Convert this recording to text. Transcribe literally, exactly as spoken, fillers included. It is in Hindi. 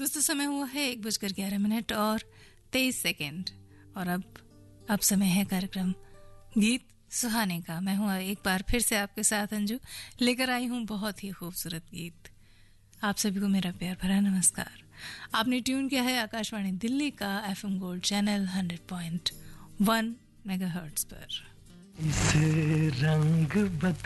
दोस्तों समय हुआ है एक बजकर ग्यारह मिनट और तेईस सेकेंड और अब अब समय है कार्यक्रम गीत सुहाने का। मैं हूँ एक बार फिर से आपके साथ अंजू, लेकर आई हूँ बहुत ही खूबसूरत गीत। आप सभी को मेरा प्यार भरा नमस्कार। आपने ट्यून किया है आकाशवाणी दिल्ली का FM gold channel hundred point one megahertz पर। इसे रंग बदल